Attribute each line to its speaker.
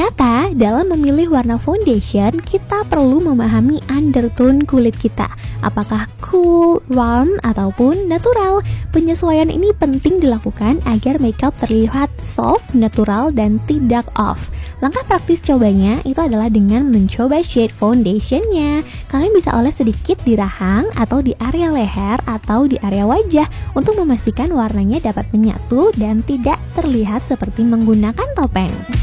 Speaker 1: Ternyata dalam memilih warna foundation, kita perlu memahami undertone kulit kita. Apakah cool, warm, ataupun natural. Penyesuaian ini penting dilakukan agar makeup terlihat soft, natural, dan tidak off. Langkah praktis cobanya itu adalah dengan mencoba shade foundationnya. Kalian bisa oles sedikit di rahang atau di area leher atau di area wajah untuk memastikan warnanya dapat menyatu dan tidak terlihat seperti menggunakan topeng.